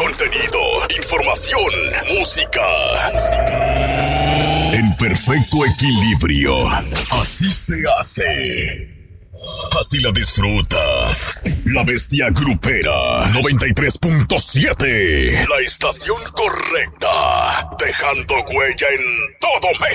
Contenido, información, música. En perfecto equilibrio. Así se hace. Así la disfrutas. La Bestia Grupera 93.7. La estación correcta. Dejando huella en todo México.